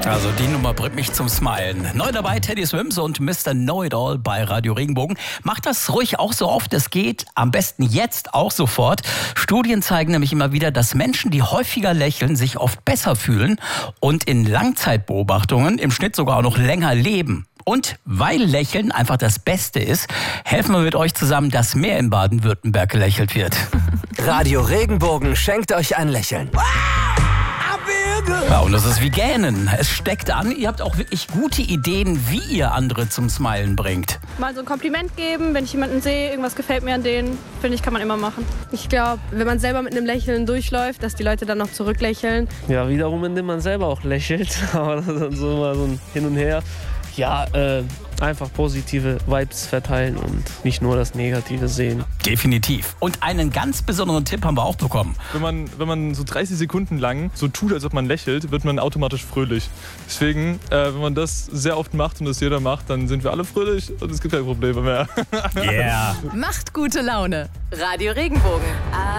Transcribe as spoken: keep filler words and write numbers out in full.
Also die Nummer bringt mich zum Smilen. Neu dabei Teddy Swims und Mister Know-It-All bei Radio Regenbogen. Macht das ruhig auch so oft es geht. Am besten jetzt auch sofort. Studien zeigen nämlich immer wieder, dass Menschen, die häufiger lächeln, sich oft besser fühlen und in Langzeitbeobachtungen im Schnitt sogar auch noch länger leben. Und weil Lächeln einfach das Beste ist, helfen wir mit euch zusammen, dass mehr in Baden-Württemberg gelächelt wird. Radio Regenbogen schenkt euch ein Lächeln. Ja, und das ist wie Gähnen. Es steckt an, ihr habt auch wirklich gute Ideen, wie ihr andere zum Smilen bringt. Mal so ein Kompliment geben, wenn ich jemanden sehe, irgendwas gefällt mir an denen, finde ich, kann man immer machen. Ich glaube, wenn man selber mit einem Lächeln durchläuft, dass die Leute dann noch zurücklächeln. Ja, wiederum, indem man selber auch lächelt, aber das ist dann so mal so ein Hin und Her. Ja, äh, einfach positive Vibes verteilen und nicht nur das Negative sehen. Definitiv. Und einen ganz besonderen Tipp haben wir auch bekommen. Wenn man, wenn man so dreißig Sekunden lang so tut, als ob man lächelt, wird man automatisch fröhlich. Deswegen, äh, wenn man das sehr oft macht und das jeder macht, dann sind wir alle fröhlich und es gibt keine Probleme mehr. Yeah. Macht gute Laune. Radio Regenbogen.